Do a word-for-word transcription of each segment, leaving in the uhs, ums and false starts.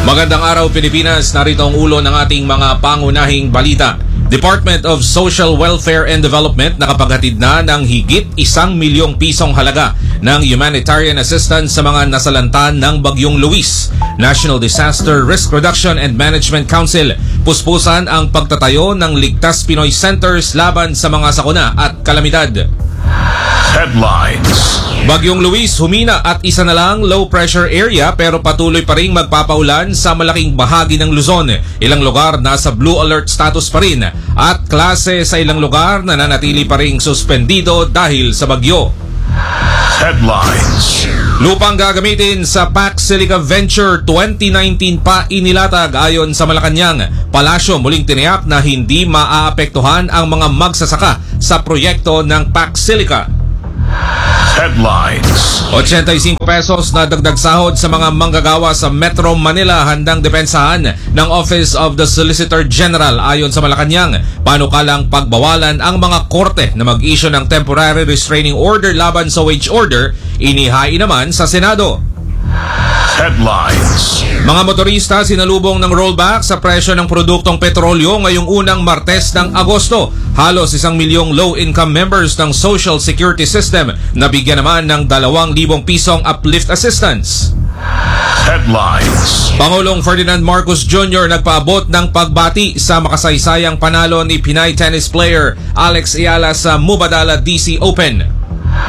Magandang araw Pilipinas, narito ang ulo ng ating mga pangunahing balita. Department of Social Welfare and Development nakapaghatid na ng higit isang milyong pisong halaga ng humanitarian assistance sa mga nasalanta ng Bagyong Luis. National Disaster Risk Reduction and Management Council puspusan ang pagtatayo ng Ligtas Pinoy Centers laban sa mga sakuna at kalamidad. Headlines. Bagyong Luis humina at isa na lang low pressure area pero patuloy pa rin magpapaulan sa malaking bahagi ng Luzon. Ilang lugar nasa blue alert status pa rin at klase sa ilang lugar na nanatili pa rin suspendido dahil sa bagyo. Headlines. Lupang gagamitin sa Pac Silica Venture twenty nineteen pa inilatag ayon sa Malacanang. Palasyo muling tiniyak na hindi maaapektuhan ang mga magsasaka sa proyekto ng Pac Silica. Headlines. eighty-five pesos na dagdag sahod sa mga manggagawa sa Metro Manila handang depensahan ng Office of the Solicitor General ayon sa Malacanang. Panukalang pagbawalan ang mga korte na mag-issue ng temporary restraining order laban sa wage order, inihain naman sa Senado. Headlines. Mga motorista sinalubong ng rollback sa presyo ng produktong petrolyo ngayong unang Martes ng Agosto. Halos isang milyong low-income members ng Social Security System na bigyan naman ng dalawang libong pisong uplift assistance. Headlines. Pangulong Ferdinand Marcos Junior nagpaabot ng pagbati sa makasaysayang panalo ni Pinay tennis player Alex Ayala sa Mubadala D C Open.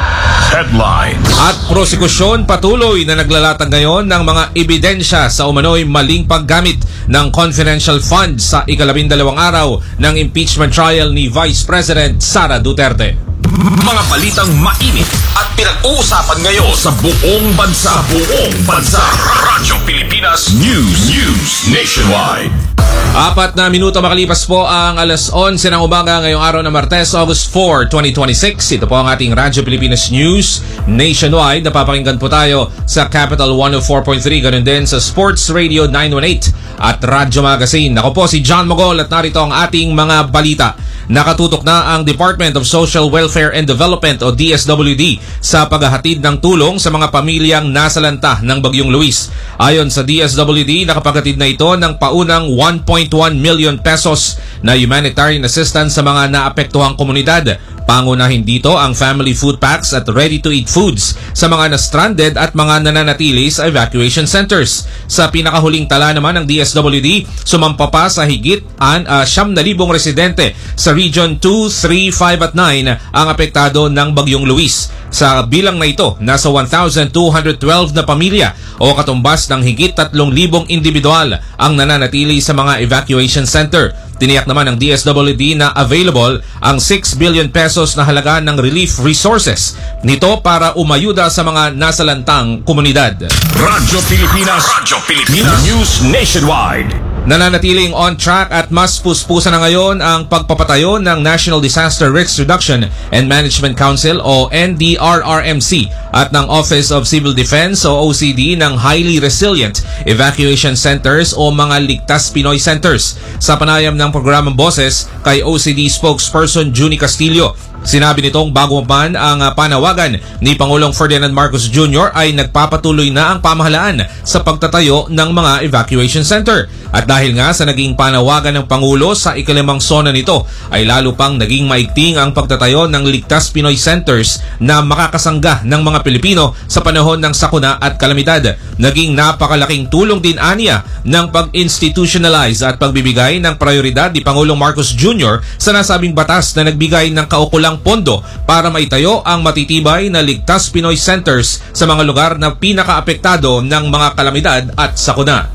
Headlines. At prosekusyon patuloy na naglalatag ngayon ng mga ebidensya sa umano'y maling paggamit ng confidential funds sa ikalabindalawang araw ng impeachment trial ni Vice President Sara Duterte. Mga balitang mainit at pinag-uusapan ngayon sa buong bansa. Sa buong bansa. Radyo Pilipinas News. News Nationwide. Apat na minuto makalipas po ang alas onse ng umaga ngayong araw ng Martes, August fourth, twenty twenty-six. Ito po ang ating Radyo Pilipinas News Nationwide. Napapakinggan po tayo sa Capital one oh four point three, ganun din sa Sports Radio nine one eight at Radyo Magazine. Ako po si John Mogol at narito ang ating mga balita. Nakatutok na ang Department of Social Welfare and Development o D S W D sa paghahatid ng tulong sa mga pamilyang nasalanta ng Bagyong Luis. Ayon sa D S W D, nakapaghatid na ito ng paunang one point one million pesos na humanitarian assistance sa mga naapektuhang komunidad. Pangunahin dito ang family food packs at ready-to-eat foods sa mga na-stranded at mga nananatili sa evacuation centers. Sa pinakahuling tala naman ng D S W D, sumampa pa sa higit an uh, siyam na libong residente sa Region two, three, five at nine ang apektado ng Bagyong Luis. Sa bilang na ito, nasa one thousand two hundred twelve na pamilya o katumbas ng higit tatlong libong individual ang nananatili sa mga evacuation center. Tiniyak naman ng D S W D na available ang six billion pesos na halaga ng relief resources nito para umayuda sa mga nasalantang komunidad. Radyo Pilipinas. Radyo Pilipinas News Nationwide. Nananatiling on track at mas puspusan na ngayon ang pagpapatayo ng National Disaster Risk Reduction and Management Council o N D R R M C at ng Office of Civil Defense o O C D ng Highly Resilient Evacuation Centers o mga Ligtas Pinoy Centers. Sa panayam ng programang Boses kay O C D spokesperson Junie Castillo, sinabi nitong bago man ang panawagan ni Pangulong Ferdinand Marcos Junior ay nagpapatuloy na ang pamahalaan sa pagtatayo ng mga evacuation center. At dahil nga sa naging panawagan ng Pangulo sa ikalimang sona nito ay lalo pang naging maigting ang pagtatayo ng Ligtas Pinoy Centers na makakasangga ng mga Pilipino sa panahon ng sakuna at kalamidad. Naging napakalaking tulong din aniya ng pag-institutionalize at pagbibigay ng prioridad ni Pangulong Marcos Junior sa nasabing batas na nagbigay ng kaukulang pondo para maitayo ang matitibay na Ligtas Pinoy Centers sa mga lugar na pinakaapektado ng mga kalamidad at sakuna.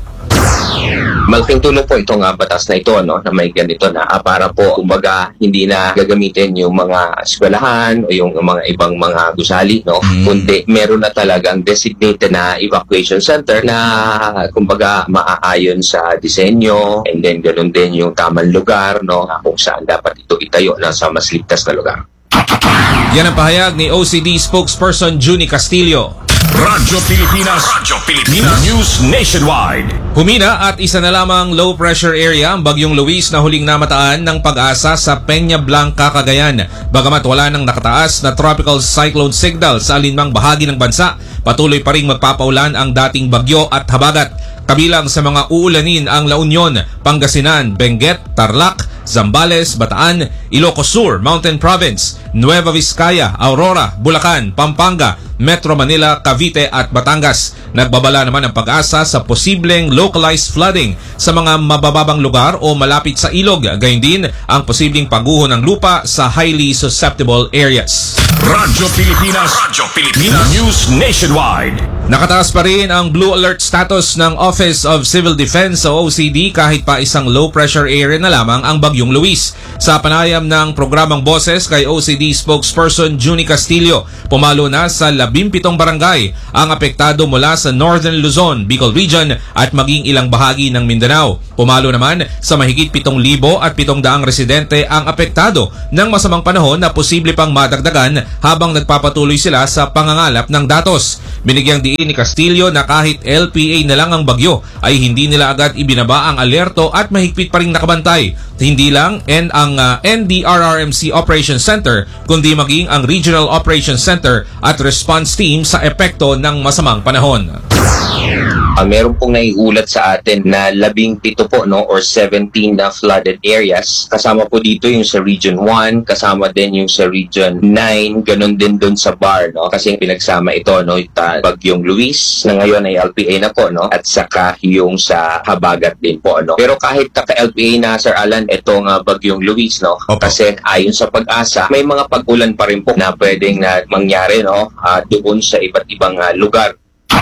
Malaking tulong po itong uh, batas na ito, no, na may ganito na uh, para po kumbaga hindi na gagamitin yung mga eskwelahan o yung mga ibang mga gusali, no, mm. kundi meron na talagang designated na evacuation center na kumbaga maaayon sa disenyo, and then ganoon din yung tamang lugar, no, kung saan dapat ito itayo na sa mas ligtas na lugar. Yan ang pahayag ni O C D spokesperson Junie Castillo. Radyo Pilipinas. Radyo Pilipinas News Nationwide. Humina at isa na lamang low pressure area ang Bagyong Luis na huling namataan ng pag-asa sa Peña Blanca, Cagayan. Bagamat wala nang nakataas na tropical cyclone signal sa alinmang bahagi ng bansa, patuloy pa ring magpapaulan ang dating bagyo at habagat. Kabilang sa mga uulanin ang La Union, Pangasinan, Benguet, Tarlac, Zambales, Bataan, Ilocos Sur, Mountain Province, Nueva Vizcaya, Aurora, Bulacan, Pampanga, Metro Manila, Cavite at Batangas. Nagbabala naman ang Pag-asa sa posibleng localized flooding sa mga mabababang lugar o malapit sa ilog. Gayon din ang posibleng pagguho ng lupa sa highly susceptible areas. Radyo Pilipinas, Radyo Pilipinas News Nationwide. Nakataas pa rin ang Blue Alert status ng Office of Civil Defense o O C D kahit pa isang low pressure area na lamang ang Bagyong Luis. Sa panayam ng programang Boses kay O C D spokesperson Junie Castillo, pumalo na sa labimpitong barangay ang apektado mula sa Northern Luzon, Bicol Region at maging ilang bahagi ng Mindanao. Pumalo naman sa mahigit pitong libo at pitong daang residente ang apektado ng masamang panahon na posible pang madagdagan habang nagpapatuloy sila sa pangangalap ng datos. Binigyang diin ni Castillo na kahit L P A na lang ang bagyo ay hindi nila agad ibinaba ang alerto at mahigpit pa rin nakabantay. Hindi lang and ang uh, N D R R M C Operations Center kundi maging ang Regional Operations Center at Response Team sa epekto ng masamang panahon. Uh, meron pong naiulat sa atin na labing pito po, no, or seventeen na flooded areas. Kasama po dito yung sa Region one, kasama din yung sa Region nine, ganun din dun sa B A R, no, kasi pinagsama ito, no, ta, Bagyong Luis na ngayon ay L P A na po, no, at saka yung sa Habagat din po, no. Pero kahit kaka-L P A na, Sir Alan, itong uh, Bagyong Luis, no, Opo. kasi ayon sa Pag-asa, may mga pag-ulan pa rin po na pwedeng na mangyari, no, uh, doon sa iba't ibang uh, lugar.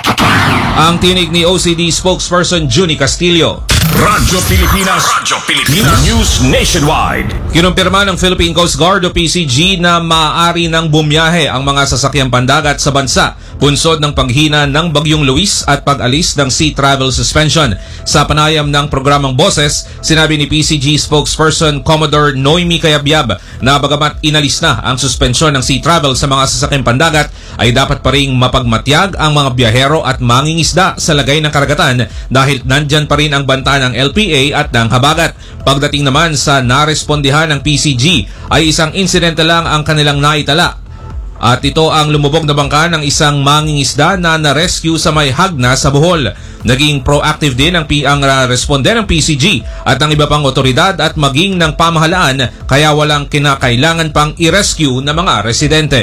Ang tinig ni O C D spokesperson Junie Castillo. Radyo Pilipinas, Radyo Pilipinas News Nationwide. Kinumpirma ng Philippine Coast Guard o P C G na maaari nang bumiyahe ang mga sasakyang pandagat sa bansa, bunsod ng paghina ng Bagyong Luis at pag-alis ng sea travel suspension. Sa panayam ng programang Boses, sinabi ni P C G spokesperson Commodore Noemi Cayabyab na bagamat inalis na ang suspensyon ng sea travel sa mga sasakyang pandagat, ay dapat pa ring mapagmatyag ang mga biyahero at mangingisda sa lagay ng karagatan dahil nandyan pa rin ang banta ng L P A at ng Habagat. Pagdating naman sa narespondihan ng P C G ay isang insidente lang ang kanilang naitala. At ito ang lumubog na bangka ng isang mangingisda na na-rescue sa may Hagna sa Bohol. Naging proactive din ang, P- ang uh, responde ng P C G at ng iba pang otoridad at maging ng pamahalaan kaya walang kinakailangan pang i-rescue na mga residente.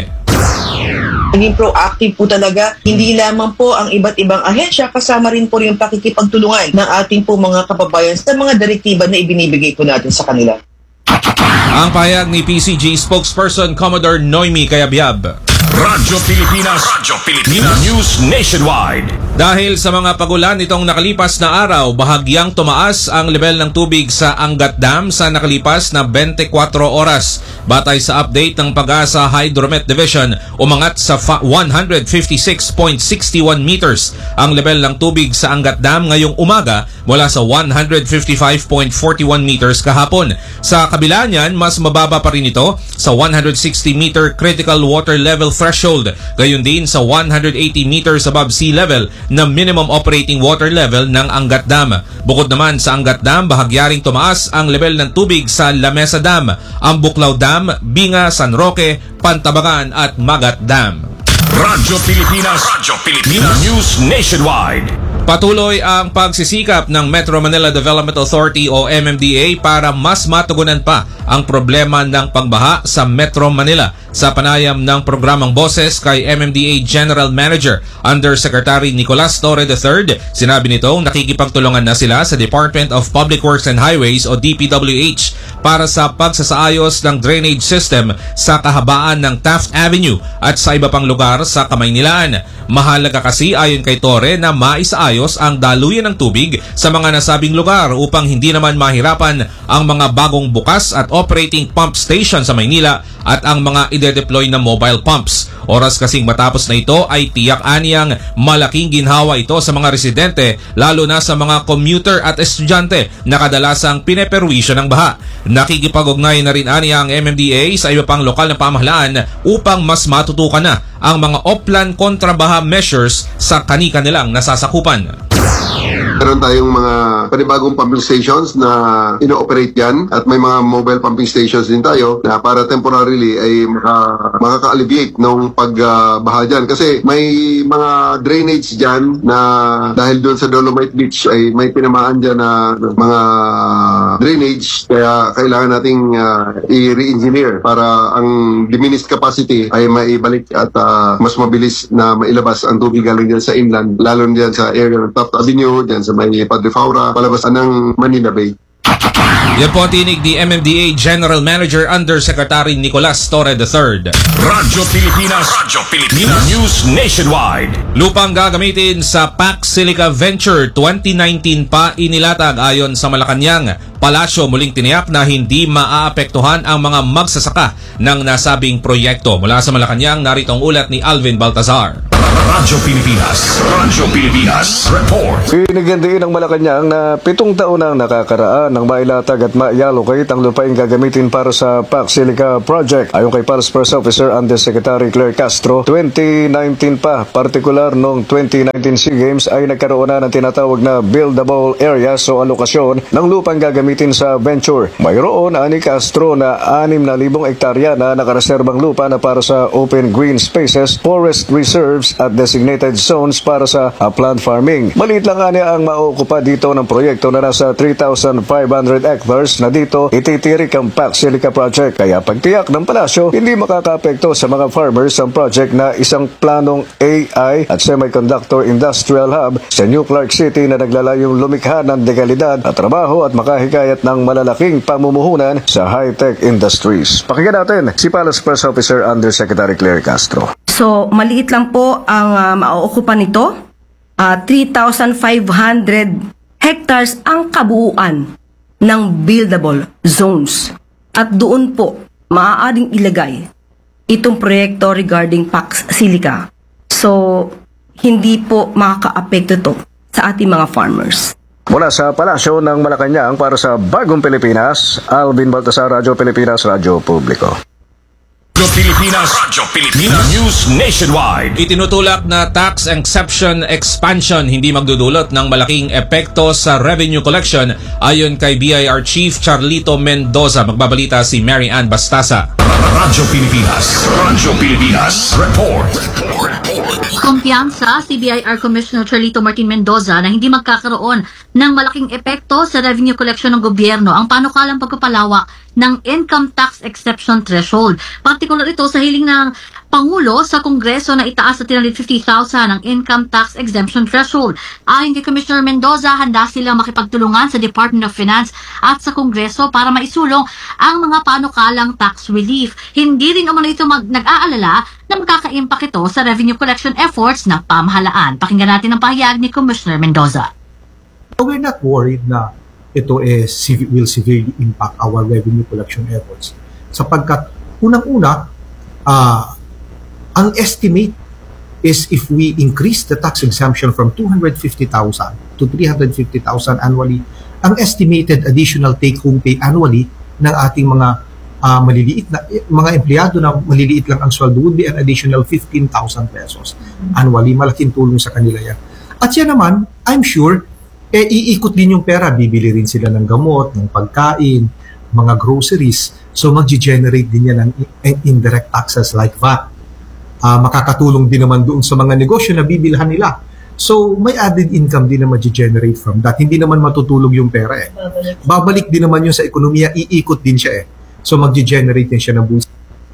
Naging proactive po talaga, hindi lamang po ang iba't ibang ahensya, kasama rin po yung pakikipagtulungan ng ating po mga kababayan sa mga direktiba na ibinibigay po natin sa kanila. Ang pahayag ni P C G spokesperson Commodore Noemi Cayabyab. Radyo Pilipinas, Radyo Pilipinas News Nationwide. Dahil sa mga pagulan nitong nakalipas na araw, bahagyang tumaas ang level ng tubig sa Angat Dam sa nakalipas na twenty-four oras. Batay sa update ng Pag-asa Hydromet Division, umangat sa one hundred fifty-six point six one meters ang level ng tubig sa Angat Dam ngayong umaga mula sa one hundred fifty-five point four one meters kahapon. Sa kabila niyan, mas mababa pa rin ito sa one hundred sixty meter critical water level threshold, gayon din sa one hundred eighty meters above sea level na minimum operating water level ng Angat Dam. Bukod naman sa Angat Dam, bahagyaring tumaas ang level ng tubig sa La Mesa Dam, ang Buklaw Dam, Binga, San Roque, Pantabangan at Magat Dam. Radyo Pilipinas, Radyo Pilipinas News Nationwide. Patuloy ang pagsisikap ng Metro Manila Development Authority o M M D A para mas matugunan pa ang problema ng pagbaha sa Metro Manila. Sa panayam ng programang Boses kay M M D A General Manager Undersecretary Nicolas Torre the third, sinabi nitong nakikipagtulungan na sila sa Department of Public Works and Highways o D P W H para sa pagsasaayos ng drainage system sa kahabaan ng Taft Avenue at sa iba pang lugar sa Kamaynilaan. Mahalaga kasi ayon kay Torre na maisaayos ang daluyan ng tubig sa mga nasabing lugar upang hindi naman mahirapan ang mga bagong bukas at operating pump station sa Maynila at ang mga ide-deploy na mobile pumps. Oras kasing matapos na ito ay tiyak aniyang malaking ginhawa ito sa mga residente, lalo na sa mga commuter at estudyante na kadalasang pineperwisyo ng baha. Nakikipag-ugnay na rin aniya ang M M D A sa iba pang lokal na pamahalaan upang mas matutukan na ang mga Oplan kontrabaha measures sa kani-kanilang nasasakupan. Meron tayong mga panibagong pumping stations na ino-operate yan at may mga mobile pumping stations din tayo na para temporarily ay maka, makaka-alleviate ng pagbaha dyan. Kasi may mga drainage dyan na dahil doon sa Dolomite Beach ay may pinamaan dyan na mga drainage kaya kailangan nating uh, i-re-engineer para ang diminished capacity ay maibalik at uh, mas mabilis na mailabas ang tubig galing dyan sa inland, lalo dyan sa area ng Taft Avenue, dyan sa may Padre Faura, palabasan ng Manila Bay. Yan po ang tinig ni M M D A General Manager Undersecretary Nicolas Torre the third. Radyo Pilipinas, Radyo Pilipinas, News Nationwide. Lupang gagamitin sa Pac Silica Venture twenty nineteen pa inilatag ayon sa Malacanang Palasyo, muling tiniyak na hindi maaapektuhan ang mga magsasaka ng nasabing proyekto. Mula sa Malacanang, narito ang ulat ni Alvin Baltazar. Radyo Pilipinas, Radyo Pilipinas, report. Binigyan din ng Malacanang na pitong taon ang nakakaraan ng mailatag at maialocate ang lupain gagamitin para sa Pac Silica Project. Ayon kay Pals First Officer Undersecretary Claire Castro, twenty nineteen pa, partikular noong twenty nineteen SEA Games ay nagkaroon na ng tinatawag na buildable areas o alokasyon ng lupang gagamitin sa venture. Mayroon ani Castro na anim na libong ektarya na nakareserbang lupa na para sa open green spaces, forest reserves at designated zones para sa uh, plant farming. Maliit lang ani ang mauukupa dito ng proyekto na nasa three thousand five hundred hectares na dito ititirik ang Pac Silica Project. Kaya pagtiyak ng palasyo, hindi makakaapekto sa mga farmers ang project na isang planong A I at semiconductor industrial hub sa New Clark City na naglalayong lumikha ng dekalidad at trabaho at makahikayat ng malalaking pamumuhunan sa high-tech industries. Pakinggan natin si Palace Press Officer Undersecretary Claire Castro. So, maliit lang po ang uh, mauukupan nito. Uh, three thousand five hundred hectares ang kabuuan ng buildable zones. At doon po, maaaring ilagay itong proyekto regarding Pac Silica. So, hindi po makaka-apekto to sa ating mga farmers. Mula sa Palasyo ng Malacanang para sa Bagong Pilipinas, Alvin Baltasar, Radyo Pilipinas, Radyo Publiko. Radyo Pilipinas, Radyo Pilipinas, News Nationwide. Itinutulak na tax exception expansion hindi magdudulot ng malaking epekto sa revenue collection ayon kay B I R Chief Charlito Mendoza. Magbabalita si Mary Ann Bastasa. Radyo Pilipinas, Radyo Pilipinas, report. Kumpiyansa si B I R Commissioner Charlito Martin Mendoza na hindi magkakaroon ng malaking epekto sa revenue collection ng gobyerno ang panukalang pagpapalawak ng income tax exception threshold. Partikular ito sa hiling ng Pangulo sa Kongreso na itaas sa three hundred fifty thousand ang income tax exemption threshold. Ayon kay Commissioner Mendoza, handa silang makipagtulungan sa Department of Finance at sa Kongreso para maisulong ang mga panukalang tax relief. Hindi rin umano ito mag- nag-aalala na magkaka-impact ito sa revenue collection efforts ng pamahalaan. Pakinggan natin ang pahayag ni Commissioner Mendoza. We're not worried na ito is will severely impact our revenue collection efforts. Sapagkat unang-una, uh, ang estimate is if we increase the tax exemption from two hundred fifty thousand to three hundred fifty thousand annually, ang estimated additional take-home pay annually ng ating mga uh, maliliit na mga empleyado na maliliit lang ang sweldo would be an additional fifteen thousand pesos annually. Malaking tulong sa kanila yan. At yan naman, I'm sure, eh, iikot din yung pera. Bibili rin sila ng gamot, ng pagkain, mga groceries. So, mag-generate din yan ng indirect taxes like V A T. Uh, makakatulong din naman doon sa mga negosyo na bibilhan nila. So, may added income din na ma-generate from that. Hindi naman matutulog yung pera eh. Babalik din naman yun sa ekonomiya, iikot din siya eh. So, mag-generate din siya ng buwis.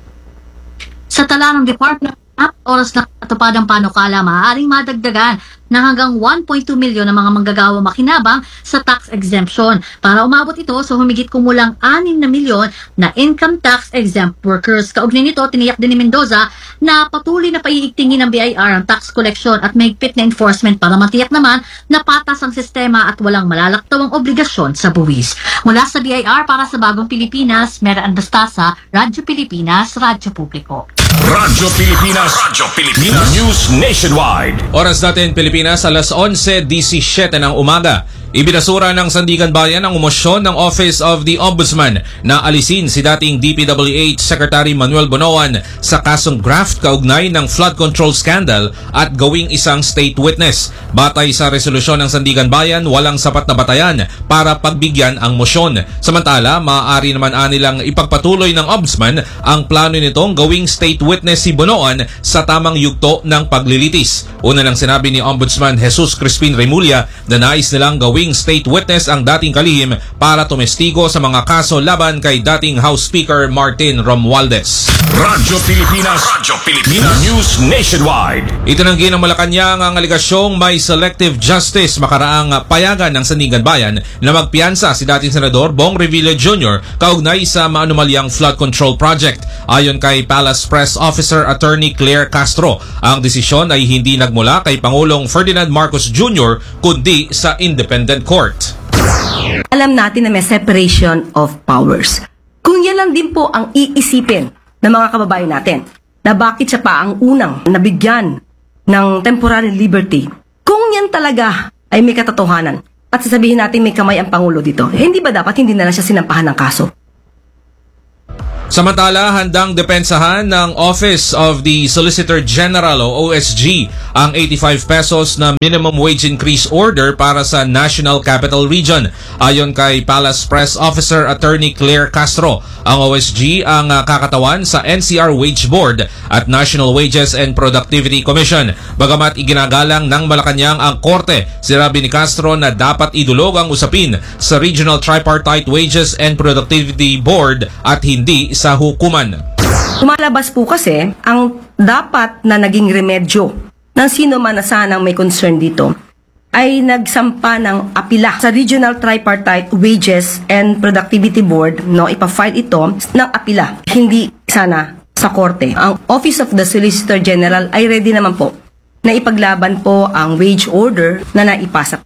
Sa tala ng Department at oras na katupad ang panukala, maaaring madagdagan ng hanggang one point two milyon ng mga manggagawa makinabang sa tax exemption. Para umabot ito sa so humigit kumulang anim na milyon na income tax exempt workers. Kaugnay nito, tiniyak din ni Mendoza na patuloy na paiigtingin ng B I R ang tax collection at mahigpit na enforcement para matiyak naman na patas ang sistema at walang malalaktawang obligasyon sa buwis. Mula sa B I R para sa Bagong Pilipinas, Mera Andastasa, Radyo Pilipinas, Radyo Publiko. Radyo Pilipinas, Radyo Pilipinas, News Nationwide. Oras natin Pilipinas, alas eleven diecisiete ng umaga. Ibinasura ng Sandigan Bayan ang umosyon ng Office of the Ombudsman na alisin si dating D P W H Secretary Manuel Bonoan sa kasong graft kaugnay ng flood control scandal at gawing isang state witness. Batay sa resolusyon ng Sandigan Bayan, walang sapat na batayan para pagbigyan ang mosyon. Samantala, maaari naman anilang ipagpatuloy ng Ombudsman ang plano nitong gawing state witness si Bonoan sa tamang yugto ng paglilitis. Una nang sinabi ni Ombudsman Jesus Crispin Remulla na nais nilang gawing state witness ang dating kalihim para tumestigo sa mga kaso laban kay dating House Speaker Martin Romualdez. Radyo Pilipinas, Radyo Pilipinas News Nationwide. Itinanggi ng Malacanang ang aligasyong may selective justice makaraang payagan ng Sandigan Bayan na magpiyansa si dating Senador Bong Revilla Junior kaugnay sa maanumalyang flood control project. Ayon kay Palace Press Officer Attorney Claire Castro, ang desisyon ay hindi nagmula kay Pangulong Ferdinand Marcos Junior kundi sa independent court. Alam natin na may separation of powers. Kung yan lang din po ang iisipin ng mga kababayan natin, na bakit siya pa ang unang nabigyan ng temporary liberty, kung yan talaga ay may katotohanan at sasabihin natin may kamay ang Pangulo dito, eh, hindi ba dapat hindi na lang siya sinampahan ng kaso? Samantala, handang depensahan ng Office of the Solicitor General o O S G ang eighty-five pesos na minimum wage increase order para sa National Capital Region. Ayon kay Palace Press Officer Attorney Claire Castro, ang O S G ang uh, kakatawan sa N C R Wage Board at National Wages and Productivity Commission. Bagamat iginagalang ng Malacanang ang korte, sinabi ni Castro na dapat idulog ang usapin sa Regional Tripartite Wages and Productivity Board at hindi sa hukuman. Tumalabas po kasi ang dapat na naging remedyo ng sino man na sanang may concern dito ay nagsampa ng apila sa Regional Tripartite Wages and Productivity Board, no, ipa-file ito ng apila, hindi sana sa korte. Ang Office of the Solicitor General ay ready naman po na ipaglaban po ang wage order na naipasa.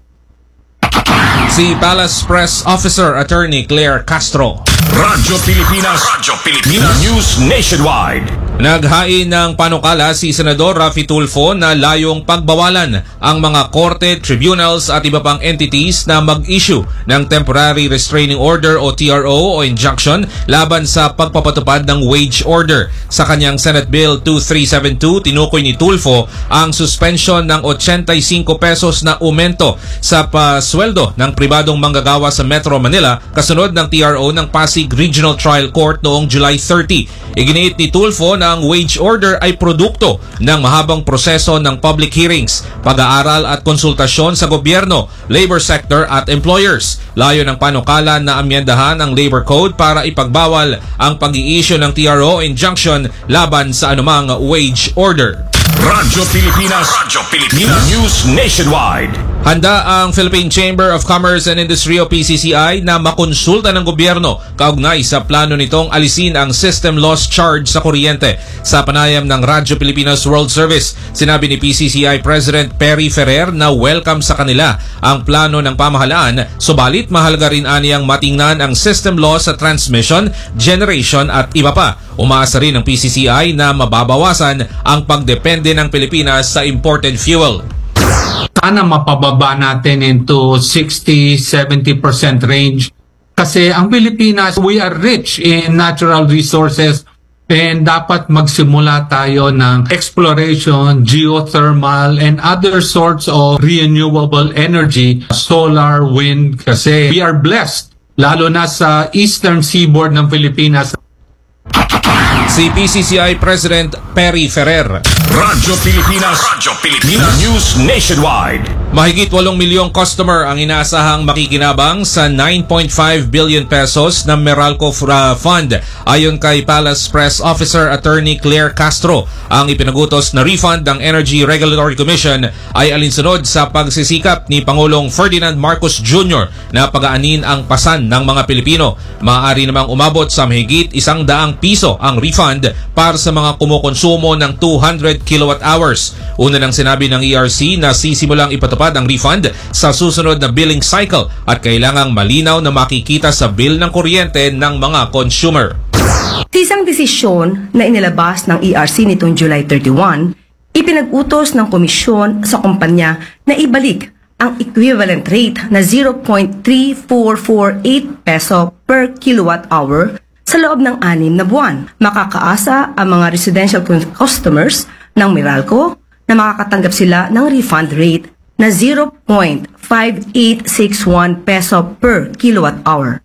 Si Palace Press Officer Attorney Claire Castro. Radyo Pilipinas, Radyo Pilipinas News Nationwide. Naghain ng panukala si Senador Raffy Tulfo na layong pagbawalan ang mga korte, tribunals at iba pang entities na mag-issue ng Temporary Restraining Order o T R O o injunction laban sa pagpapatupad ng wage order. Sa kanyang Senate Bill twenty-three seventy-two, tinukoy ni Tulfo ang suspension ng eighty-five pesos na aumento sa pasweldo ng pribadong manggagawa sa Metro Manila kasunod ng T R O ng Pasig Regional Trial Court noong July thirty. Iginiit ni Tulfo na ang wage order ay produkto ng mahabang proseso ng public hearings, pag-aaral at konsultasyon sa gobyerno, labor sector at employers. Layo ng panukala na amyendahan ang Labor Code para ipagbawal ang pag-i-issue ng T R O injunction laban sa anumang wage order. Radyo Pilipinas, Radyo Pilipinas News Nationwide. Handa ang Philippine Chamber of Commerce and Industry o P C C I na makonsulta ng gobyerno kaugnay sa plano nitong alisin ang system loss charge sa kuryente. Sa panayam ng Radyo Pilipinas World Service, sinabi ni P C C I President Perry Ferrer na welcome sa kanila ang plano ng pamahalaan, subalit mahalaga rin aniyang matingnan ang system loss sa transmission, generation at iba pa. Umaasa rin ng P C C I na mababawasan ang pagdepende ng Pilipinas sa imported fuel. Sana mapababa natin into sixty to seventy percent range kasi ang Pilipinas, we are rich in natural resources and dapat magsimula tayo ng exploration, geothermal and other sorts of renewable energy, solar, wind, kasi we are blessed lalo na sa eastern seaboard ng Pilipinas. Si P C C I President Perry Ferrer. Radyo Pilipinas, Radyo Pilipinas News Nationwide. Mahigit walong milyong customer ang inaasahang makikinabang sa nine point five billion pesos na Meralco Fund. Ayon kay Palace Press Officer Attorney Claire Castro, ang ipinagutos na refund ng Energy Regulatory Commission ay alinsunod sa pagsisikap ni Pangulong Ferdinand Marcos Junior na pagaanin ang pasan ng mga Pilipino. Maaari namang umabot sa mahigit isang daang piso ang refund para sa mga kumukonsumo ng two hundred kilowatt hours. Una nang sinabi ng E R C na sisimulang ipatupad ang refund sa susunod na billing cycle at kailangang malinaw na makikita sa bill ng kuryente ng mga consumer. Sa isang desisyon na inilabas ng E R C nitong July thirty-one, ipinag-utos ng komisyon sa kumpanya na ibalik ang equivalent rate na zero point three four four eight peso per kilowatt hour sa loob ng anim na buwan. Makakaasa ang mga residential customers ng Meralco na makakatanggap sila ng refund rate na zero point five eight six one peso per kilowatt hour.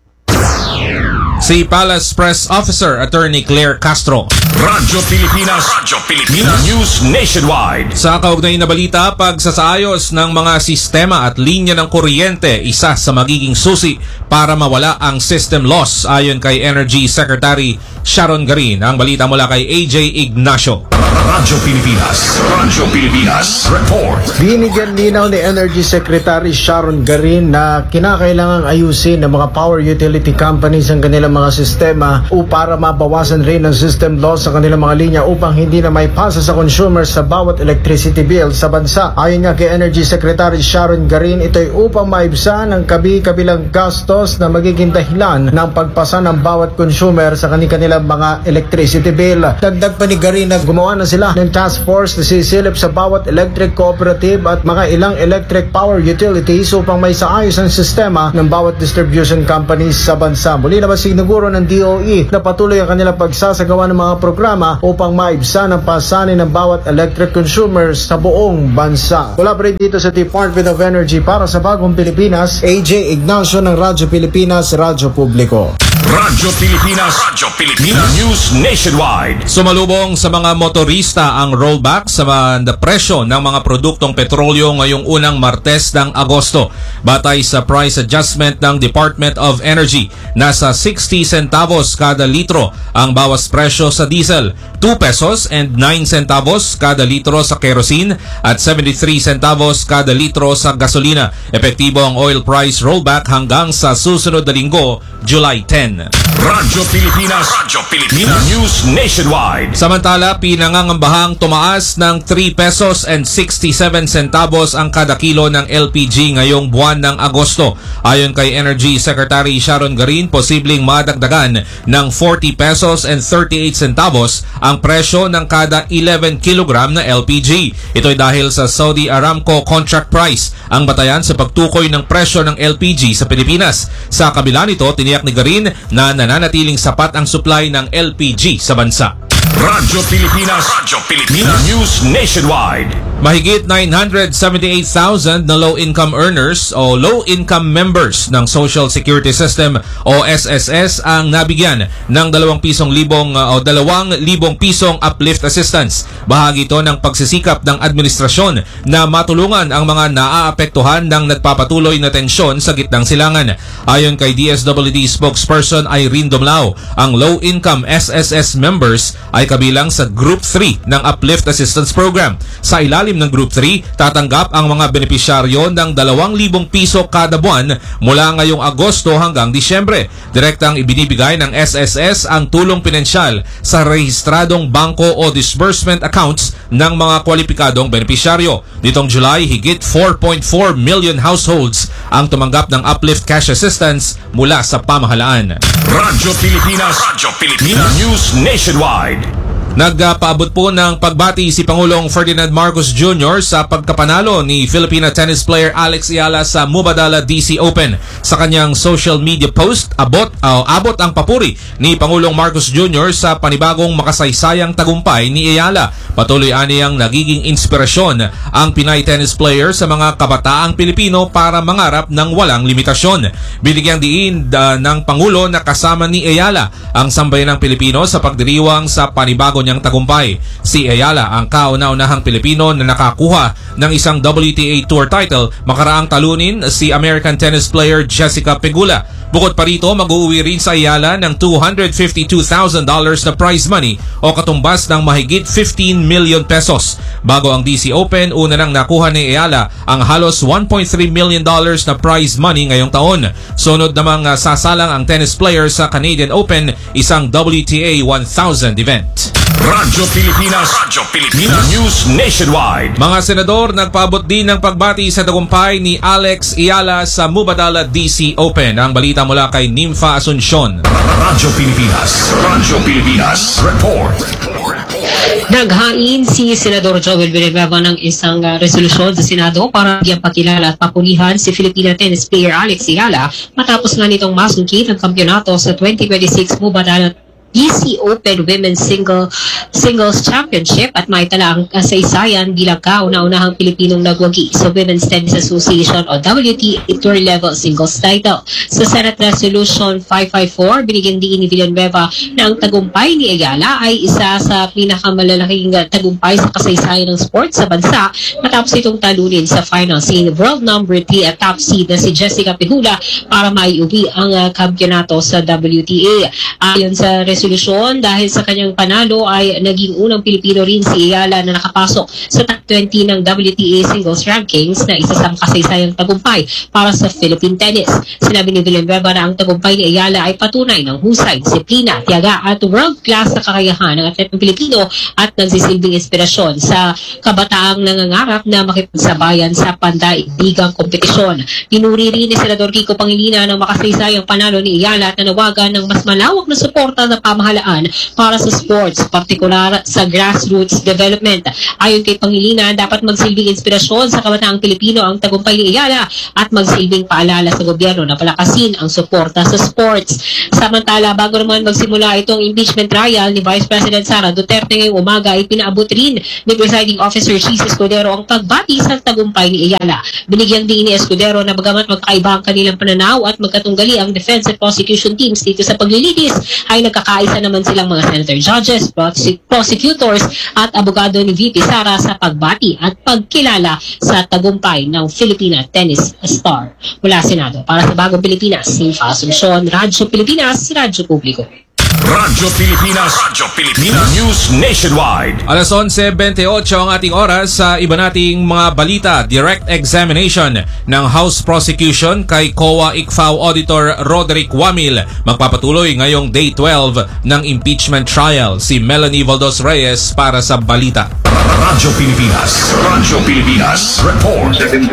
Si Palace Press Officer Attorney Claire Castro. Radyo Pilipinas, Radyo Pilipinas News Nationwide. Sa kaugnay na balita, pagsasaayos ng mga sistema at linya ng kuryente, isa sa magiging susi para mawala ang system loss ayon kay Energy Secretary Sharon Garin. Ang balita mula kay A J Ignacio. Radyo Pilipinas, Radyo Pilipinas Report. Binigyan linaw ni Energy Secretary Sharon Garin na kinakailangang ayusin ng mga power utility companies ang kanilang mga sistema upang mabawasan rin ang system loss sa kanilang mga linya upang hindi na may pasa sa consumers sa bawat electricity bill sa bansa. Ayon nga kay Energy Secretary Sharon Garin, ito'y upang maibsan ang kabi-kabilang gastos na magiging dahilan ng pagpasa ng bawat consumer sa kanilang mga electricity bill. Dagdag pa ni Garin na gumawa na sila ng task force na sisilip sa bawat electric cooperative at mga ilang electric power utilities upang may saayos ang sistema ng bawat distribution companies sa bansa. Muli na ba siniguro ng D O E na patuloy ang kanilang pagsasagawa ng mga programa upang maibsan ang pasanin ng bawat electric consumers sa buong bansa. Wala pa rin dito sa Department of Energy para sa Bagong Pilipinas, A J Ignacio ng Radyo Pilipinas, Radyo Publiko. Radyo Pilipinas, Radyo Pilipinas News Nationwide. Sumalubong sa mga motorista ang rollback sa mga presyo ng mga produktong petrolyo ngayong unang Martes ng Agosto. Batay sa price adjustment ng Department of Energy, nasa sixty centavos kada litro ang bawas presyo sa diesel, two pesos and nine centavos kada litro sa kerosene at seventy-three centavos kada litro sa gasolina. Epektibo ang oil price rollback hanggang sa susunod na linggo, July tenth. Radyo Pilipinas, Radyo Pilipinas News Nationwide. Samantala, pinangangambahang tumaas ng three pesos and sixty-seven centavos ang kada kilo ng L P G ngayong buwan ng Agosto. Ayon kay Energy Secretary Sharon Garin, posibleng madagdagan ng forty pesos and thirty-eight centavos ang presyo ng kada eleven kilogram na L P G. Ito'y dahil sa Saudi Aramco contract price, ang batayan sa pagtukoy ng presyo ng L P G sa Pilipinas. Sa kabila nito, tiniyak ni Garin na nananatiling sapat ang supply ng L P G sa bansa. Radyo Pilipinas, Radyo Pilipinas News Nationwide. Mahigit nine hundred seventy-eight thousand na low-income earners o low-income members ng Social Security System o S S S ang nabigyan ng dalawang pisong libong o dalawang libong pisong uplift assistance. Bahagi ito ng pagsisikap ng administrasyon na matulungan ang mga naaapektuhan ng nagpapatuloy na tensyon sa gitnang silangan. Ayon kay D S W D spokesperson Irene Dumlao, ang low-income S S S members ay kabilang sa Group three ng Uplift Assistance Program. Sa ilalim ng Group three, tatanggap ang mga benepisyaryo ng dalawang libong piso kada buwan mula ngayong Agosto hanggang Disyembre. Direktang ibinibigay ng S S S ang tulong pinansyal sa rehistradong bangko o disbursement accounts ng mga kwalipikadong benepisyaryo. Nitong July, higit four point four million households ang tumanggap ng Uplift Cash Assistance mula sa pamahalaan. Radyo Pilipinas, Radyo Pilipinas News Nationwide. Nagpaabot po ng pagbati si Pangulong Ferdinand Marcos Junior sa pagkapanalo ni Filipina tennis player Alex Ayala sa Mubadala D C Open. Sa kanyang social media post, abot, uh, abot ang papuri ni Pangulong Marcos Junior sa panibagong makasaysayang tagumpay ni Ayala. Patuloy aniyang nagiging inspirasyon ang Pinay tennis player sa mga kabataang Pilipino para mangarap ng walang limitasyon. Binigyang diin uh, ng Pangulo na kasama ni Ayala ang sambayanang Pilipino sa pagdiriwang sa panibago niyang tagumpay. Si Ayala ang kauna-unahang Pilipino na nakakuha ng isang W T A Tour title, makaraang talunin si American tennis player Jessica Pegula. Bukod pa rito, mag-uuwi rin sa Ayala ng two hundred fifty-two thousand dollars na prize money o katumbas ng mahigit fifteen million pesos. Bago ang D C Open, una nang nakuha ni Ayala ang halos one point three million dollars na prize money ngayong taon. Sunod namang uh, sasalang ang tennis player sa Canadian Open, isang W T A one thousand event. Radyo Pilipinas, Radyo Pilipinas News Nationwide. Mga senador, nagpaabot din ng pagbati sa tagumpay ni Alex Ayala sa Mubadala D C Open. Ang balita mula kay Nympha Asuncion. Radyo Pilipinas, Radyo Pilipinas Report. Naghain si Senador Joel Villanueva ng isang uh, resolusyon sa Senado para bigyan pakilala at papulihan si Filipina tennis player Alex Ayala matapos nga nitong masungkit ang kampyonato sa twenty twenty-six Mubadala B C Open Women's Single Singles Championship at maitala ang kasaysayan bilang kauna-unahang Pilipinong nagwagi sa Women's Tennis Association o W T A Tour Level Singles title. Sa Senate Resolution five fifty-four, binigyang diin ni Villanueva na ang tagumpay ni Ayala ay isa sa pinakamalalaking tagumpay sa kasaysayan ng sport sa bansa matapos itong talunin sa final si world number three at top seed na si Jessica Pihula para maiuwi ang uh, kampyonato sa W T A. Ayon sa resolusyon, dahil sa kanyang panalo ay naging unang Pilipino rin si Ayala na nakapasok sa top twenty ng W T A singles rankings na isa sa kasaysayang tagumpay para sa Philippine tennis. Sinabi ni Villanueva na ang tagumpay ni Ayala ay patunay ng husay, disiplina, tiyaga at world-class na kakayahan ng atletang Pilipino at nagsisilbing inspirasyon sa kabataang nangangarap na makipagsabayan sa pandaigdigang kompetisyon. Pinuri rin ni Senador Kiko Pangilinan ang makasaysayang panalo ni Ayala at nanawagan ng mas malawak na suporta ng pamahalaan para sa sports, partikular sa grassroots development. Ayon kay Pangilinan, dapat magsilbing inspirasyon sa kabataang Pilipino ang tagumpay ni Ayala at magsilbing paalala sa gobyerno na palakasin ang suporta sa sports. Samantala, bago naman magsimula itong impeachment trial ni Vice President Sara Duterte ngayong umaga, ay pinaabot rin ni Presiding Officer Chis Escudero ang pagbati sa tagumpay ni Ayala. Binigyang din ni Escudero na bagamat magkaiba ang kanilang pananaw at magkatunggali ang defense at prosecution teams dito sa paglilitis, ay nagkakaisa naman silang mga senator judges, prosec- prosecutors at abogado ni V P Sara sa pagbati at pagkilala sa tagumpay ng Filipina tennis star. Mula Senado, para sa Bagong Pilipinas, si Asuncion, Radyo Pilipinas, Radyo Publiko. Radyo Pilipinas, Radyo Pilipinas News Nationwide. Alas eleven twenty-eight ang ating oras sa iba nating mga balita. Direct examination ng House Prosecution kay C O A I C F A O Auditor Roderick Wamil magpapatuloy ngayong day twelve ng impeachment trial. Si Melanie Valdos Reyes para sa balita. Radyo Pilipinas, Radyo Pilipinas Report.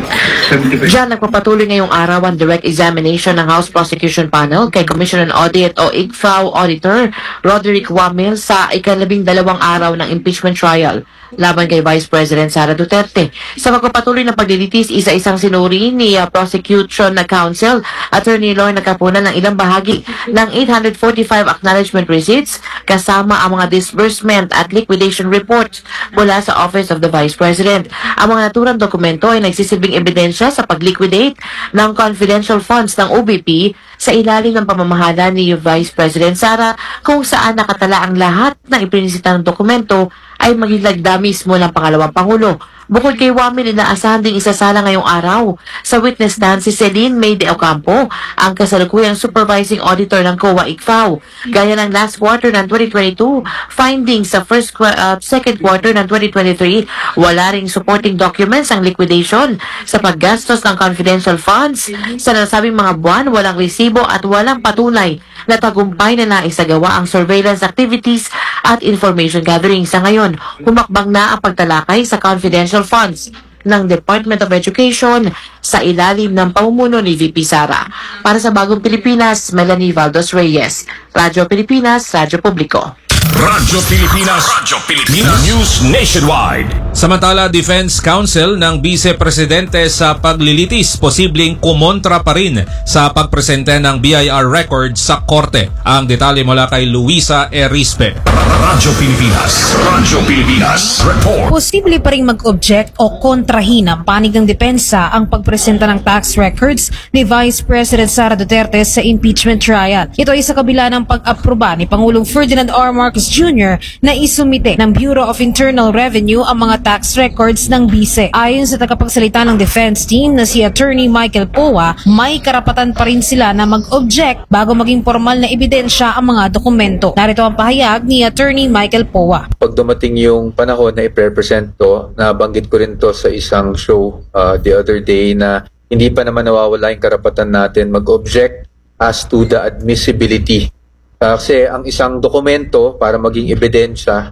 Diyan nagpapatuloy ngayong araw ang direct examination ng House Prosecution Panel kay Commission on Audit o I C F A O Auditor Roderick Wamil sa ikalabing dalawang araw ng impeachment trial laban kay Vice President Sara Duterte. Sa magpapatuloy ng paglilitis, isa-isang sinuri ni uh, Prosecution Counsel Attorney Lorna Capunan ng ilang bahagi ng eight hundred forty-five acknowledgement receipts kasama ang mga disbursement at liquidation reports mula sa Office of the Vice President. Ang mga naturang dokumento ay nagsisilbing ebidensya sa pag-liquidate ng confidential funds ng O B P sa ilalim ng pamamahala ni Vice President Sara, kung saan nakatala ang lahat ng ipinisita ng dokumento ay magilagda mismo ng pangalawang Pangulo. Bukod kay Wamil, inaasahan ding isasala ngayong araw sa witness stand si Celine May de Ocampo, ang kasalukuyang supervising auditor ng C O A I C F A O. Gaya ng last quarter ng twenty twenty-two, findings sa first uh, second quarter ng twenty twenty-three, wala ring supporting documents ang liquidation sa paggastos ng confidential funds. Sa nasabing mga buwan, walang resibo at walang patunay na tagumpay na naisagawa ang surveillance activities at information gathering. Sa ngayon, humakbang na ang pagtalakay sa confidential funds ng Department of Education sa ilalim ng pamumuno ni V P Sara. Para sa Bagong Pilipinas, Melanie Valdos Reyes, Radyo Pilipinas, Radyo Publiko. Radyo Pilipinas, Radyo Pilipinas News Nationwide. Samantala, Defense Counsel ng Vice Presidente sa paglilitis posibleng kumontra pa rin sa pagpresente ng B I R record sa korte. Ang detalye mula kay Luisa Erispe. Radyo Pilipinas, Radyo Pilipinas Report. Posible pa rin mag-object o kontrahin ang panig ng depensa ang pagpresenta ng tax records ni Vice President Sara Duterte sa impeachment trial. Ito ay sa kabila ng pag-aproba ni Pangulong Ferdinand R. Marcos Junior na isumite ng Bureau of Internal Revenue ang mga tax records ng B I C E. Ayon sa tagapagsalita ng defense team na si Attorney Michael Powa, may karapatan pa rin sila na mag-object bago maging formal na ebidensya ang mga dokumento. Narito ang pahayag ni Attorney Michael Powa. Pag dumating yung panahon na i-present to, nabanggit ko rin to sa isang show uh, the other day na hindi pa naman nawawala yung karapatan natin mag-object as to the admissibility. Uh, kasi ang isang dokumento para maging ebidensya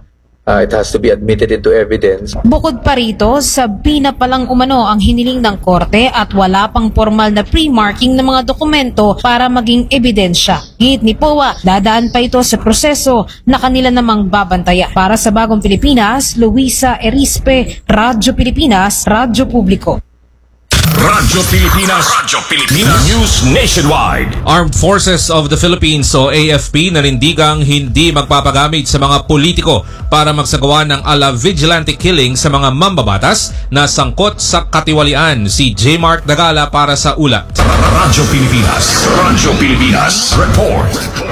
uh, it has to be admitted into evidence. Bukod pa rito, sabi na palang umano ang hiniling ng korte at wala pang formal na pre-marking ng mga dokumento para maging ebidensya. Git ni P O A, dadaan pa ito sa proseso na kanila namang babantayan. Para sa Bagong Pilipinas, Luisa Erispe, Radyo Pilipinas, Radyo Publiko. Radyo Pilipinas, Radyo Pilipinas, News Nationwide. Armed Forces of the Philippines o A F P nanindigang hindi magpapagamit sa mga politiko para magsagawa ng ala vigilante killing sa mga mambabatas na sangkot sa katiwalian. Si J. Mark Dagala para sa ulat. Radyo Pilipinas, Radyo Pilipinas, Report.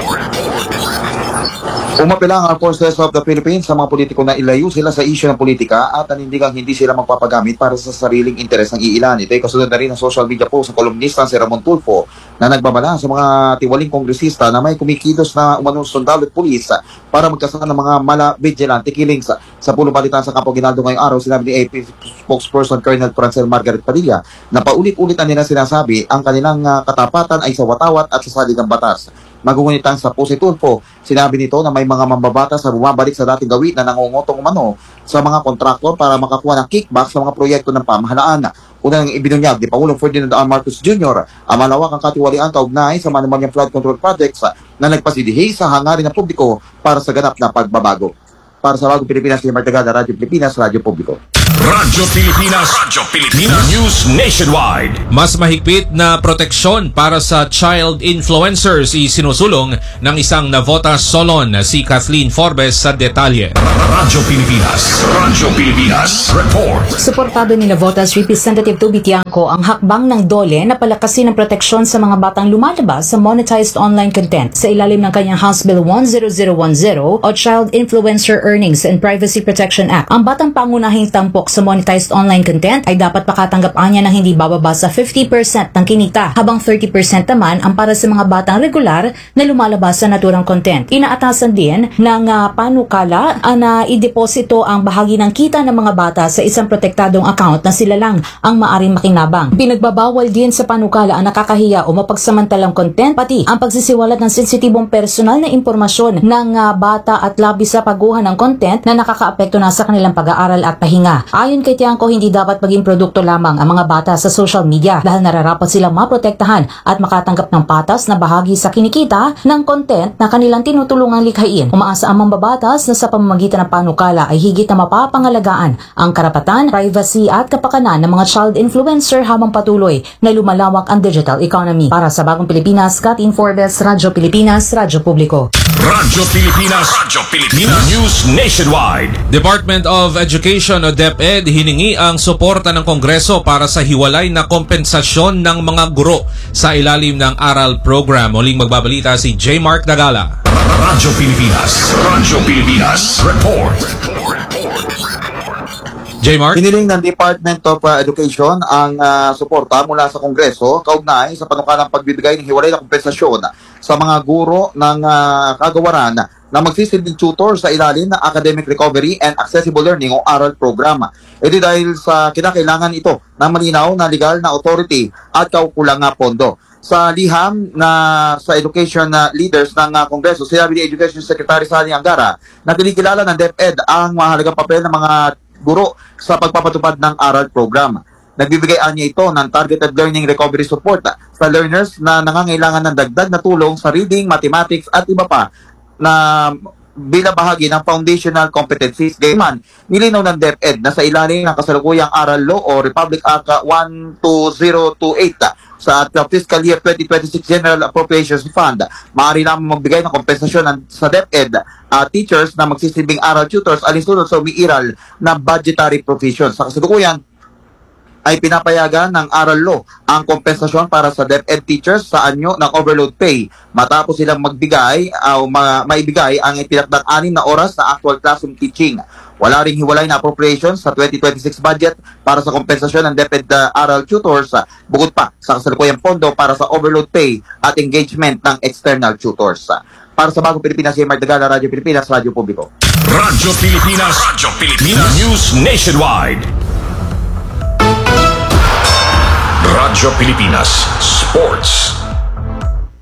Umapila ang Armed Forces of the Philippines sa mga politiko na ilayo sila sa isyu ng politika at nanindigang hindi sila magpapagamit para sa sariling interes ng iilan. Ito ay kasunod na rin ng social media post sa kolumnista si Ramon Tulfo na nagbabala sa mga tiwaling kongresista na may kumikilos na umanong sundalo at pulis para magkasama ng mga mala vigilante killings. Sa pulong balitan sa Campo Aguinaldo ngayong araw, sinabi ni A P spokesperson Colonel Francel Margaret Padilla na paulit-ulit na nila sinasabi ang kanilang uh, katapatan ay sa watawat at sa salig ng batas. Magungunitang sa post si Tulfo, sinabi nito na may mga mambabatas na bumabalik sa dating gawin na nangungutong umano sa mga kontraktor para makakuha ng kickback sa mga proyekto ng pamahalaan. Unang ibinunyag ni Pangulong Ferdinand R. Marcos Junior ang malawak ang katiwalian kaugnay sa manumanyang flood control projects na nagpasidihi sa hangarin ng publiko para sa ganap na pagbabago. Para sa Bagong Pilipinas, Limar Tagada, Radyo Pilipinas, Radyo Publiko. Radyo Pilipinas, Radyo Pilipinas, News Nationwide. Mas mahigpit na proteksyon para sa child influencers isinusulong ng isang Navotas Solon si Kathleen Forbes sa detalye. Radyo Pilipinas, Radyo Pilipinas, Report. Suportado ni Navotas Representative Toby Tiangco ang hakbang ng DOLE na palakasin ang proteksyon sa mga batang lumalabas sa monetized online content sa ilalim ng kanyang House Bill one zero zero one zero o Child Influencer Earnings and Privacy Protection Act. Ang batang pangunahing tampok sa monetized online content ay dapat pakatanggap niya ng hindi bababa sa fifty percent ng kinita, habang thirty percent naman ang para sa mga batang regular na lumalabas sa naturang content. Inaatasan din ng uh, panukala uh, na ideposito ang bahagi ng kita ng mga bata sa isang protektadong account na sila lang ang maaring makinabang. Pinagbabawal din sa panukala ang nakakahiya o mapagsamantalang content, pati ang pagsisiwalat ng sensitibong personal na impormasyon ng uh, bata at labis sa pagguhan ng content na nakakaapekto na sa kanilang pag-aaral at pahinga. Ayon kay Tiangco, hindi dapat maging produkto lamang ang mga bata sa social media dahil nararapat silang maprotektahan at makatanggap ng patas na bahagi sa kinikita ng content na kanilang tinutulungang likhain. Umaasa ang mambabatas na sa pamamagitan ng panukala ay higit na mapapangalagaan ang karapatan, privacy at kapakanan ng mga child influencer habang patuloy na lumalawak ang digital economy. Para sa Bagong Pilipinas, Kathleen Forbes, Radyo Pilipinas, Radyo Publiko. Radyo Pilipinas, Radyo Pilipinas, News Nationwide. Department of Education o DepEd hiningi ang suporta ng Kongreso para sa hiwalay na kompensasyon ng mga guro sa ilalim ng aral program. Muling magbabalita si J. Mark Dagala. Radyo Pilipinas, Radyo Pilipinas, Report. J. Mark? Hiniling ng Department of uh, Education ang uh, suporta mula sa Kongreso kaugnay sa panukalang pagbibigay ng hiwalay na kompensasyon sa mga guro ng uh, kagawaran na magsisilbing tutor sa ilalim ng Academic Recovery and Accessible Learning o ARAL program. Ito dahil sa kinakailangan ito ng malinaw na legal na authority at kaukulang na pondo. Sa liham na sa education na leaders ng uh, Kongreso, sinabi ni Education Secretary Sally Angara na kinikilala ng DepEd ang mahalagang papel ng mga guro sa pagpapatupad ng ARAL program. Nagbibigay niya ito ng targeted learning recovery support sa learners na nangangailangan ng dagdag na tulong sa reading, mathematics at iba pa na bilang bahagi ng foundational competencies. Gayman, nilinaw ng DepEd na sa ilalim ng kasalukuyang ARAL Law o Republic Act one two zero two eight sa fiscal year twenty twenty-six General Appropriations Fund, maaari lamang magbigay ng kompensasyon ng, sa DepEd uh, teachers na magsisilbing ARAL tutors alinsunod sa umiiral na budgetary provisions. Sa kasalukuyan, ay pinapayagan ng ARAL Law ang kompensasyon para sa DepEd teachers sa anyo ng overload pay matapos silang magbigay o uh, ma- maibigay ang itinakdang anim na oras na actual classroom teaching. Wala ring hiwalay na appropriations sa twenty twenty-six budget para sa kompensasyon ng DepEd uh, ARAL tutors, uh, bukod pa sa kasalukuyang pondo para sa overload pay at engagement ng external tutors. Uh, para sa Bagong Pilipinas, J. Mark Dagala, Radyo Pilipinas, Radyo Publiko. Radyo Pilipinas, Radyo Pilipinas, News Nationwide. Radyo Pilipinas Sports.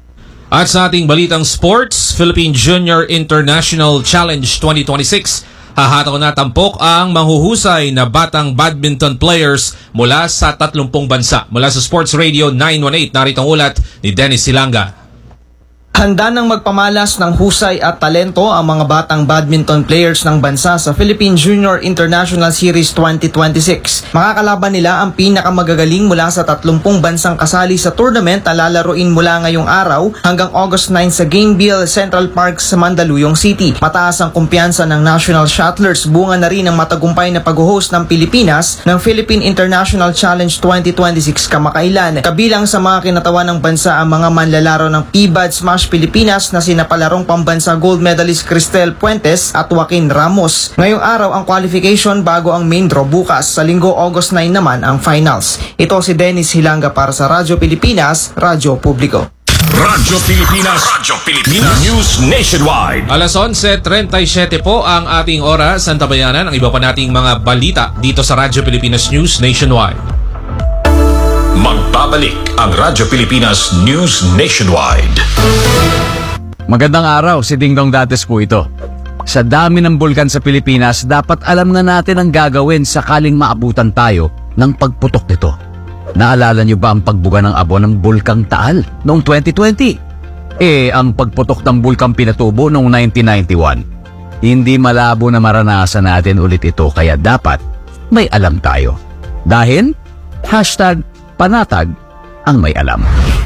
At sa ating balitang sports, Philippine Junior International Challenge twenty twenty-six Hahataw na tampok ang manghuhusay na batang badminton players mula sa tatlumpung bansa. Mula sa Sports Radio nine one eight, narito ang ulat ni Dennis Silanga. Handa nang magpamalas ng husay at talento ang mga batang badminton players ng bansa sa Philippine Junior International Series twenty twenty-six. Makakalaban nila ang pinakamagagaling mula sa tatlumpung bansang kasali sa tournament na lalaruin mula ngayong araw hanggang August nine sa Gameville Central Park sa Mandaluyong City. Mataas ang kumpiyansa ng national shuttlers, bunga na rin ang matagumpay na pag-host ng Pilipinas ng Philippine International Challenge twenty twenty-six kamakailan. Kabilang sa mga kinatawan ng bansa ang mga manlalaro ng P B A D Smash Pilipinas na sina palarong pambansa gold medalist Cristel Puentes at Joaquin Ramos. Ngayong araw ang qualification bago ang main draw bukas. Sa linggo August nine naman ang finals. Ito si Dennis Hilanga para sa Radyo Pilipinas, Radyo Publiko. Radyo Pilipinas, Radyo Pilipinas News Nationwide. Alas onse trenta'y-siyete po ang ating oras. Antabayanan ang iba pa nating mga balita dito sa Radyo Pilipinas News Nationwide. Magbabalik ang Radyo Pilipinas News Nationwide. Magandang araw, si Dingdong Dates po ito. Sa dami ng bulkan sa Pilipinas, dapat alam na natin ang gagawin sakaling maabutan tayo ng pagputok nito. Naalala niyo ba ang pagbuga ng abo ng Bulkang Taal noong twenty twenty? Eh, ang pagputok ng Bulkang Pinatubo noong nineteen ninety-one. Hindi malabo na maranasan natin ulit ito, kaya dapat may alam tayo. Dahil, hashtag panatag ang may alam.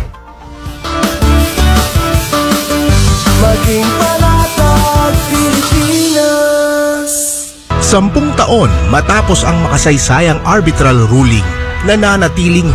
Maging panatag Pilipinas. Sampung taon matapos ang makasaysayang arbitral ruling, nananatiling